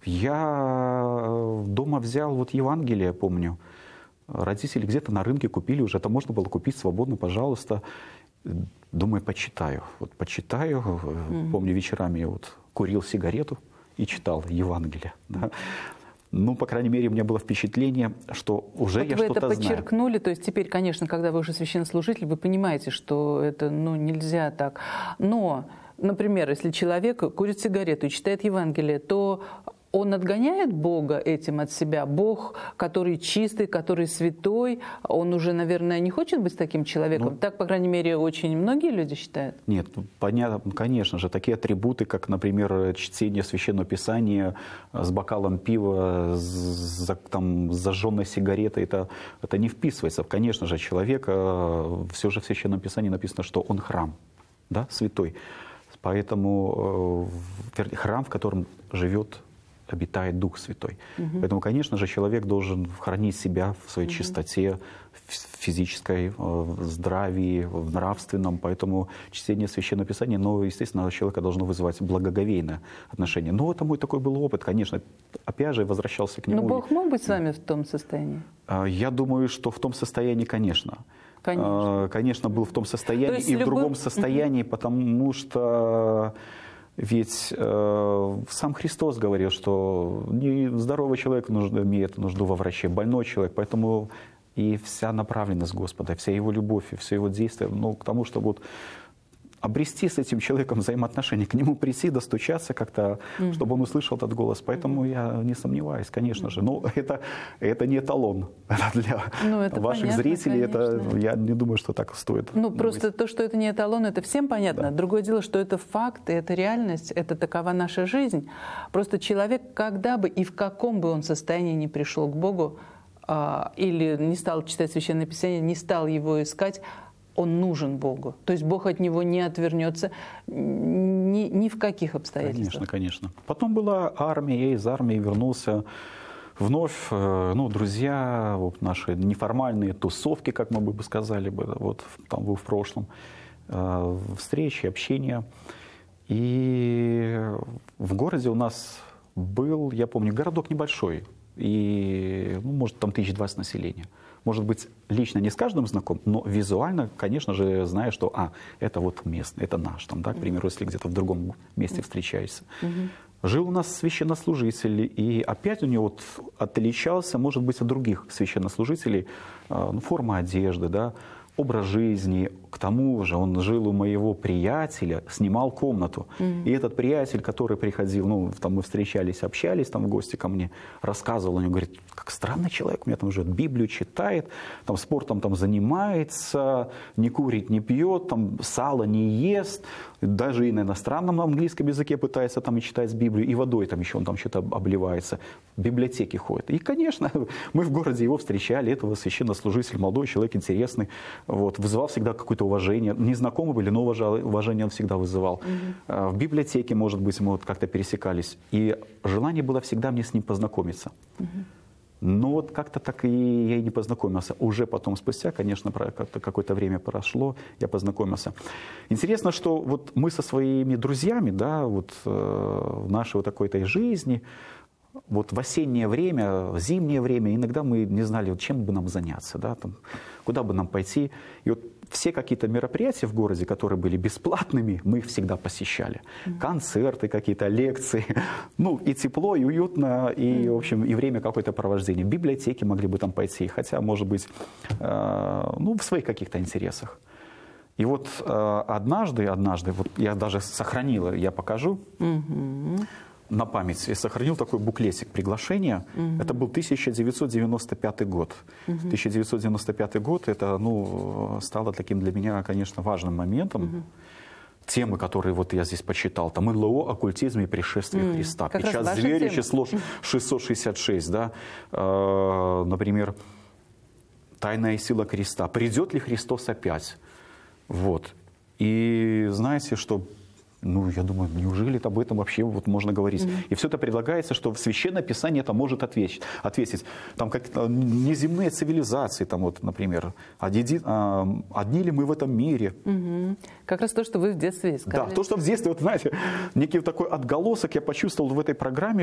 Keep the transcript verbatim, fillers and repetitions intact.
Я дома взял вот Евангелие, помню. Родители где-то на рынке купили уже, это можно было купить свободно, пожалуйста. Думаю, почитаю. Вот почитаю. Mm-hmm. Помню, вечерами я вот курил сигарету и читал Евангелие. Да. Ну, по крайней мере, у меня было впечатление, что уже вот я что-то знаю. Вы это подчеркнули, знаю. То есть теперь, конечно, когда вы уже священнослужитель, вы понимаете, что это, ну, нельзя так. Но, например, если человек курит сигарету и читает Евангелие, то он отгоняет Бога этим от себя. Бог, который чистый, который святой, он уже, наверное, не хочет быть таким человеком. Ну, так, по крайней мере, очень многие люди считают. Нет, понятно, конечно же, такие атрибуты, как, например, чтение Священного Писания с бокалом пива, с, там, с зажженной сигаретой, это, это не вписывается. Конечно же, человека, все же в Священном Писании написано, что он храм, да, святой. Поэтому э, храм, в котором живет обитает Дух Святой. Угу. Поэтому, конечно же, человек должен хранить себя в своей угу. чистоте, в физической, в здравии, в нравственном. Поэтому чтение Священного Писания, ну, естественно, человека должно вызывать благоговейное отношение. Но это мой такой был опыт, конечно. Опять же, возвращался к нему. Но Бог мог быть с вами в том состоянии? Я думаю, что в том состоянии, конечно. Конечно. Конечно, был в том состоянии и любым... в другом состоянии, угу. потому что... Ведь э, сам Христос говорил, что не здоровый человек нужд, имеет нужду во враче, больной человек. Поэтому и вся направленность Господа, вся Его любовь, и все Его действия, ну, к тому, чтобы вот обрести с этим человеком взаимоотношения, к нему прийти, достучаться как-то, mm-hmm. чтобы он услышал этот голос. Поэтому mm-hmm. я не сомневаюсь, конечно mm-hmm. же. Но это, это не эталон для ну, это ваших понятно, зрителей. Это, я не думаю, что так стоит. Ну, просто быть. То, что это не эталон, это всем понятно. Да. Другое дело, что это факт, это реальность, это такова наша жизнь. Просто человек, когда бы и в каком бы он состоянии не пришел к Богу, а, или не стал читать Священное Писание, не стал его искать, он нужен Богу. То есть Бог от него не отвернется ни, ни в каких обстоятельствах. Конечно, конечно. Потом была армия, я из армии вернулся вновь. Ну, друзья, вот наши неформальные тусовки, как мы бы сказали, вот там был в прошлом, встречи, общения. И в городе у нас был, я помню, городок небольшой, и, ну, может, там тысяч двадцать населения. Может быть, лично не с каждым знаком, но визуально, конечно же, знаю, что а, это вот местный, это наш, там, да, к примеру, если где-то в другом месте встречаешься. Mm-hmm. Жил у нас священнослужитель, и опять у него вот отличался, может быть, от других священнослужителей, ну, форма одежды, да, образ жизни. К тому же он жил у моего приятеля, снимал комнату. Mm-hmm. И этот приятель, который приходил, ну, там мы встречались, общались там в гости ко мне, рассказывал, он говорит, как странный человек, у меня там живет, Библию читает, там спортом там занимается, не курит, не пьет, там сало не ест, даже и на иностранном, на английском языке пытается там и читать Библию, и водой там еще он там что-то обливается, в библиотеке ходит. И, конечно, мы в городе его встречали, этого священнослужителя, молодой человек, интересный, вот, вызывал всегда какое-то уважение. Незнакомы были, но уважение он всегда вызывал. Mm-hmm. В библиотеке, может быть, мы вот как-то пересекались. И желание было всегда мне с ним познакомиться. Mm-hmm. Но вот как-то так и я и не познакомился. Уже потом, спустя, конечно, как-то какое-то время прошло, я познакомился. Интересно, что вот мы со своими друзьями, да, вот в нашей вот такой-то жизни, вот в осеннее время, в зимнее время, иногда мы не знали, вот чем бы нам заняться, да, там, куда бы нам пойти. И вот все какие-то мероприятия в городе, которые были бесплатными, мы их всегда посещали. Mm-hmm. Концерты какие-то, лекции. Ну, и тепло, и уютно, и, mm-hmm. в общем, и время какое-то провождения. В библиотеки могли бы там пойти, хотя, может быть, э, ну, в своих каких-то интересах. И вот э, однажды, однажды, вот я даже сохранила, я покажу, mm-hmm. на память, я сохранил такой буклетик приглашения. Mm-hmm. Это был тысяча девятьсот девяносто пятый год. Mm-hmm. тысяча девятьсот девяносто пятый год, это, ну, стало таким для меня, конечно, важным моментом. Mm-hmm. Темы, которые вот я здесь почитал, там НЛО, оккультизм и пришествие mm-hmm. Христа. Как Печать зверя, число шестьсот шестьдесят шесть, да. Э, например, тайная сила креста. Придет ли Христос опять? Вот. И знаете, что... Ну, я думаю, неужели об этом вообще вот можно говорить? Mm-hmm. И все это предлагается, что в Священное Писание это может ответить. ответить. Там как неземные цивилизации, там вот, например, одни, одни ли мы в этом мире? Mm-hmm. Как раз то, что вы в детстве искали. Да, то, что в детстве, вот знаете, некий такой отголосок я почувствовал в этой программе,